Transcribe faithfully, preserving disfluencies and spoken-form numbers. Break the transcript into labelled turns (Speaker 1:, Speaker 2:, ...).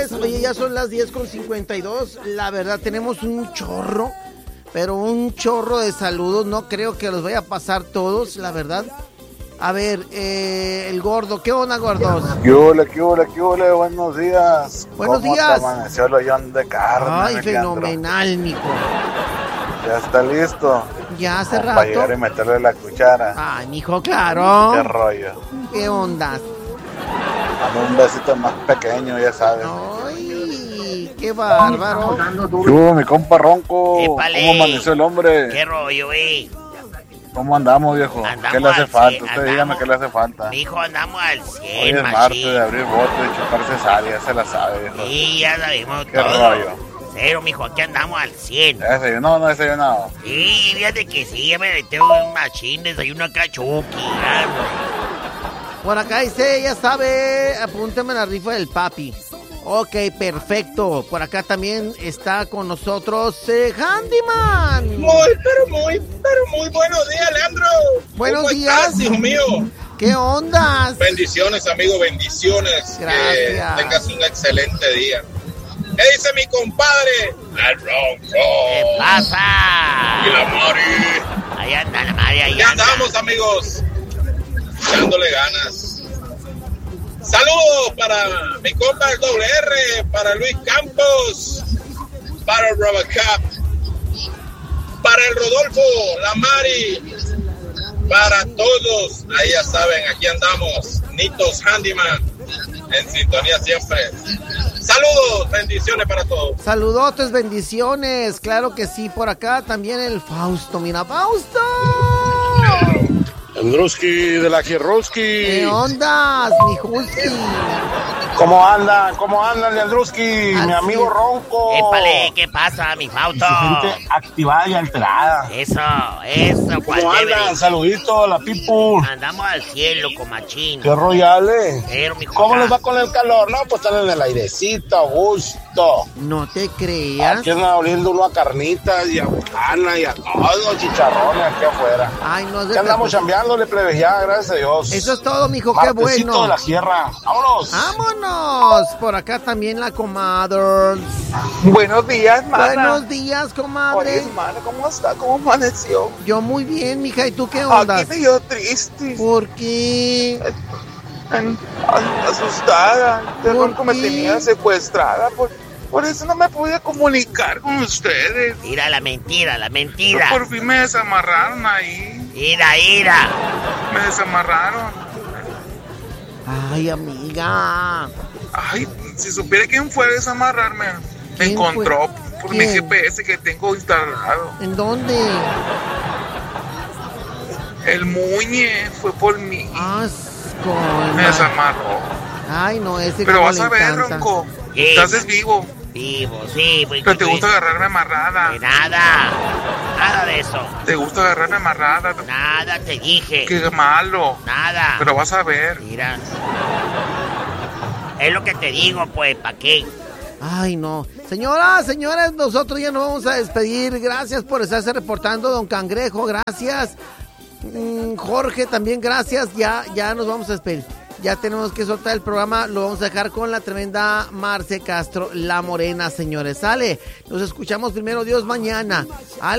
Speaker 1: tardes. Oye, ya son las diez con cincuenta y dos. La verdad, tenemos un chorro, pero un chorro de saludos. No creo que los vaya a pasar todos, la verdad. A ver, eh, el gordo, ¿qué onda, gordos?
Speaker 2: ¿Qué hola, qué hola, qué hola? Buenos días.
Speaker 1: Buenos
Speaker 2: ¿Cómo
Speaker 1: días.
Speaker 2: te amaneció el hoyón de carne?
Speaker 1: Ay,
Speaker 2: mi
Speaker 1: fenomenal, mijo.
Speaker 2: Leandro? ¿Ya está listo?
Speaker 1: Ya hace
Speaker 2: Para
Speaker 1: rato.
Speaker 2: llegar y meterle la cuchara.
Speaker 1: Ay, mijo, claro.
Speaker 2: ¿Qué rollo?
Speaker 1: ¿Qué ondas?
Speaker 2: Dame un besito más pequeño, ya sabes.
Speaker 1: Ay, qué bárbaro.
Speaker 2: ¿Qué hubo, mi compa Ronco?
Speaker 3: Épale.
Speaker 2: ¿Cómo amaneció el hombre?
Speaker 3: ¿Qué rollo, güey?
Speaker 2: ¿Cómo andamos, viejo?
Speaker 3: Andamos
Speaker 2: ¿Qué le hace
Speaker 3: al
Speaker 2: falta?
Speaker 3: cien,
Speaker 2: Usted
Speaker 3: andamos.
Speaker 2: dígame qué le hace falta.
Speaker 3: Mijo, andamos al
Speaker 2: Hoy
Speaker 3: cien,
Speaker 2: es martes
Speaker 3: machín.
Speaker 2: de abrir bote y chuparse sal, ya se la sabe, viejo.
Speaker 3: Sí, ya sabemos
Speaker 2: ¿Qué
Speaker 3: todo.
Speaker 2: rollo?
Speaker 3: Cero, mijo, aquí andamos al cien.
Speaker 2: ¿Ya desayunó o no desayunado?
Speaker 3: Sí, fíjate que sí, ya me metí un machín, desayuno acá chuki, grande.
Speaker 1: Por acá dice, ya sabe, apúntame la rifa del papi. Ok, perfecto. Por acá también está con nosotros eh, Handyman.
Speaker 4: Muy, pero muy, pero muy buenos días, Leandro.
Speaker 1: Buenos
Speaker 4: ¿Cómo
Speaker 1: días.
Speaker 4: estás, hijo mío?
Speaker 1: ¿Qué ondas?
Speaker 4: Bendiciones, amigo, bendiciones.
Speaker 1: Gracias.
Speaker 4: Que tengas un excelente día. ¿Qué dice mi compadre? El Ronco.
Speaker 3: ¿Qué pasa?
Speaker 4: Y la Mari.
Speaker 3: Ahí anda la Mari, ahí
Speaker 4: Ya
Speaker 3: anda.
Speaker 4: andamos, amigos. Echándole ganas. Saludos para mi compa el doble R, para Luis Campos, para el Robocop, para el Rodolfo, la Mari, para todos. Ahí ya saben, aquí andamos. Nitos Handyman, en sintonía siempre. Saludos, bendiciones para todos.
Speaker 1: Saludotes, bendiciones. Claro que sí, por acá también el Fausto. Mira, Fausto.
Speaker 5: Andruski de la Gierroski.
Speaker 1: ¿Qué ondas, mi Husky?
Speaker 5: ¿Cómo andan? ¿Cómo andan, Andruski?
Speaker 1: Así
Speaker 5: Mi amigo
Speaker 1: es.
Speaker 5: Ronco.
Speaker 3: Épale, ¿qué pasa, mi Fausto?
Speaker 5: Y su gente activada y alterada.
Speaker 3: Eso, eso, cual
Speaker 5: ¿Cómo
Speaker 3: debe.
Speaker 5: andan? Saludito a la people.
Speaker 3: Andamos al cielo, comachín.
Speaker 5: Qué royales.
Speaker 3: Pero, mijo,
Speaker 5: ¿Cómo
Speaker 3: acá.
Speaker 5: les va con el calor? No, pues están en el airecito, a gusto.
Speaker 1: No te creas.
Speaker 5: Aquí andan abriendo uno a carnitas y a botana y a todos chicharrones aquí afuera.
Speaker 1: Ay, no es de
Speaker 5: Ya andamos chambeándole, plebes, ya, gracias a Dios.
Speaker 1: Eso es todo, mijo, qué
Speaker 5: Martesito
Speaker 1: bueno.
Speaker 5: de la sierra. ¡Vámonos!
Speaker 1: ¡Vámonos! Por acá también la comadre.
Speaker 6: Buenos días, mana.
Speaker 1: Buenos días, comadre.
Speaker 6: Oye, mana, ¿cómo está? ¿Cómo amaneció?
Speaker 1: Yo muy bien, mija. ¿Y tú qué onda?
Speaker 6: Aquí medio triste.
Speaker 1: ¿Por qué?
Speaker 6: An- an- Asustada. De
Speaker 1: ¿Por
Speaker 6: Ronco me
Speaker 1: qué?
Speaker 6: tenía secuestrada. Por, por eso no me pude comunicar con ustedes.
Speaker 3: Mira la mentira, la
Speaker 6: Pero
Speaker 3: mentira.
Speaker 6: por fin me desamarraron ahí.
Speaker 3: Ira, ira.
Speaker 6: Me desamarraron.
Speaker 1: Ay, amiga.
Speaker 6: Ay, si supiera quién fue a desamarrarme. Me
Speaker 1: ¿Quién
Speaker 6: encontró por mi
Speaker 1: ¿Quién?
Speaker 6: G P S que tengo instalado.
Speaker 1: ¿En dónde?
Speaker 6: El Muñe fue por mí.
Speaker 1: Asco.
Speaker 6: Me
Speaker 1: ma-
Speaker 6: desamarró.
Speaker 1: Ay, no, ese
Speaker 6: Pero
Speaker 1: como
Speaker 6: vas
Speaker 1: le
Speaker 6: a ver,
Speaker 1: encanta.
Speaker 6: Ronco.
Speaker 3: ¿Qué?
Speaker 6: Estás vivo.
Speaker 3: Vivo, sí, pues.
Speaker 6: Pero te
Speaker 3: pues,
Speaker 6: gusta agarrarme amarrada.
Speaker 3: de nada. Nada de eso.
Speaker 6: Te gusta agarrarme amarrada.
Speaker 3: Nada te dije.
Speaker 6: Qué malo.
Speaker 3: Nada.
Speaker 6: Pero vas a ver.
Speaker 3: Mira. Es lo que te digo, pues, ¿para qué?
Speaker 1: Ay, no. Señoras, señores, nosotros ya nos vamos a despedir. Gracias por estarse reportando, don Cangrejo. Gracias. Mm, Jorge, también gracias. Ya, ya nos vamos a despedir. Ya tenemos que soltar el programa. Lo vamos a dejar con la tremenda Marce Castro, la morena, señores. Sale. Nos escuchamos primero Dios mañana.